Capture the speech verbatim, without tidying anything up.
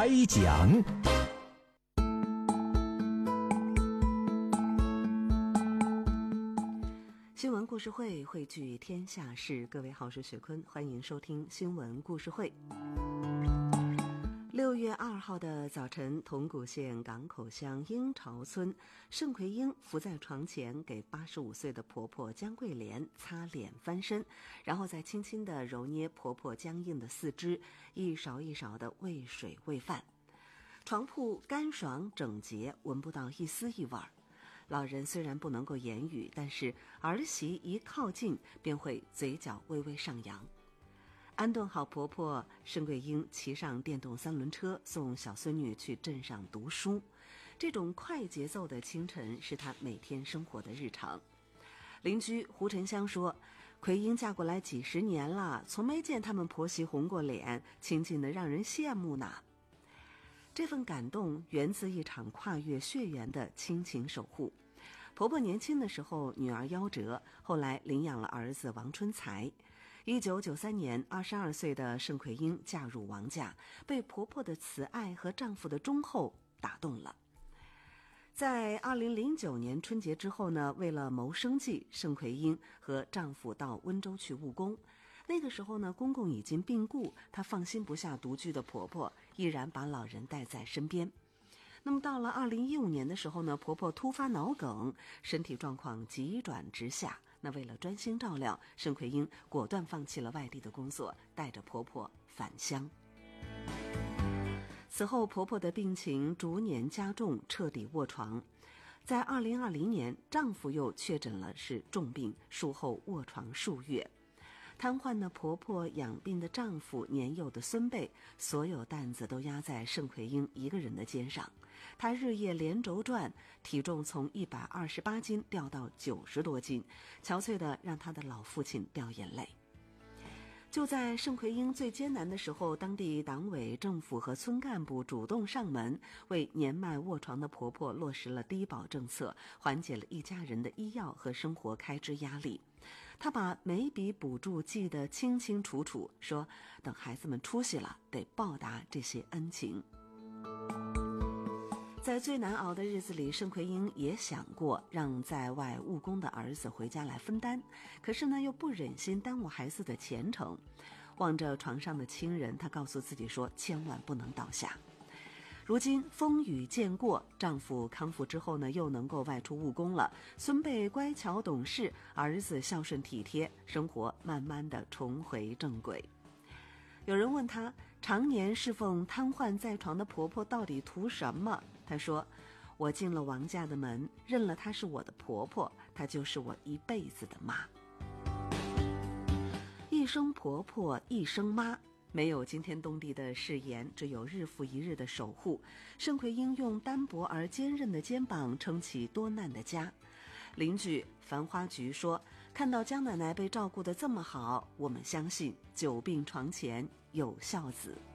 开讲。 新闻故事会汇聚天下事，各位好，我是雪坤，欢迎收听新闻故事会。六月二号的早晨，铜鼓县港口乡鹰巢村，盛奎英伏在床前给八十五岁的婆婆江桂莲擦脸翻身，然后再轻轻地揉捏婆婆僵硬的四肢，一勺一勺地喂水喂饭。床铺干爽整洁，闻不到一丝异味。老人虽然不能够言语，但是儿媳一靠近便会嘴角微微上扬。安顿好婆婆，盛桂英骑上电动三轮车送小孙女去镇上读书。这种快节奏的清晨是她每天生活的日常。邻居胡沉香说，奎英嫁过来几十年了，从没见他们婆媳红过脸，亲近的让人羡慕呢。这份感动源自一场跨越血缘的亲情守护。婆婆年轻的时候女儿夭折，后来领养了儿子王春才。一九九三年，二十二岁的盛奎英嫁入王家，被婆婆的慈爱和丈夫的忠厚打动了。在二零零九年春节之后呢，为了谋生计，盛奎英和丈夫到温州去务工。那个时候呢，公公已经病故，她放心不下独居的婆婆，毅然把老人带在身边。那么到了二零一五年的时候呢，婆婆突发脑梗，身体状况急转直下。那为了专心照料，盛奎英果断放弃了外地的工作，带着婆婆返乡。此后婆婆的病情逐年加重，彻底卧床。在二零二零年，丈夫又确诊了是重病，术后卧床数月。瘫痪的婆婆，养病的丈夫，年幼的孙辈，所有担子都压在盛奎英一个人的肩上。她日夜连轴转，体重从一百二十八斤掉到九十多斤，憔悴的让她的老父亲掉眼泪。就在盛奎英最艰难的时候，当地党委政府和村干部主动上门，为年迈卧床的婆婆落实了低保政策，缓解了一家人的医药和生活开支压力。他把每笔补助记得清清楚楚，说等孩子们出息了，得报答这些恩情。在最难熬的日子里，盛奎英也想过让在外务工的儿子回家来分担，可是呢，又不忍心耽误孩子的前程。望着床上的亲人，她告诉自己说，千万不能倒下。如今风雨渐过，丈夫康复之后呢，又能够外出务工了，孙辈乖巧懂事，儿子孝顺体贴，生活慢慢的重回正轨。有人问她，常年侍奉瘫痪在床的婆婆到底图什么？她说，我进了王家的门，认了她是我的婆婆，她就是我一辈子的妈。一生婆婆，一生妈，没有惊天动地的誓言，只有日复一日的守护。盛奎英用单薄而坚韧的肩膀撑起多难的家。邻居樊花菊说，看到江奶奶被照顾得这么好，我们相信久病床前有孝子。